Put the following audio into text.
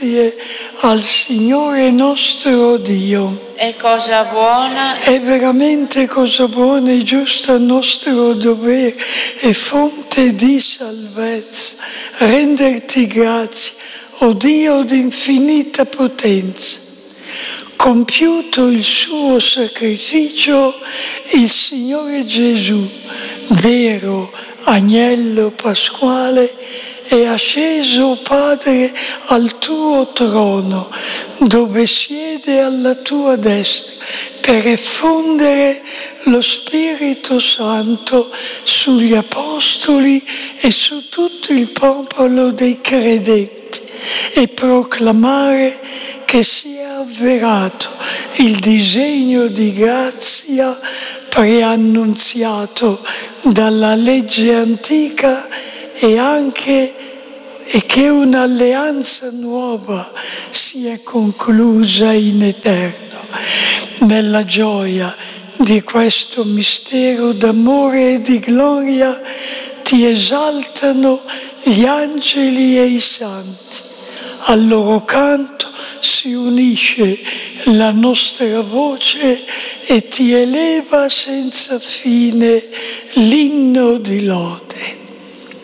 grazie al Signore nostro Dio. È cosa buona, È veramente cosa buona e giusta nostro dovere e fonte di salvezza renderti grazie, o Dio d'infinita potenza. Compiuto il suo sacrificio, il Signore Gesù, vero agnello pasquale, è asceso, Padre, al tuo trono, dove siede alla tua destra, per effondere lo Spirito Santo sugli Apostoli e su tutto il popolo dei credenti e proclamare che sia avverato il disegno di grazia preannunziato dalla legge antica e che un'alleanza nuova sia conclusa in eterno. Nella gioia di questo mistero d'amore e di gloria ti esaltano gli angeli e i santi. Al loro canto si unisce la nostra voce e ti eleva senza fine l'inno di lode.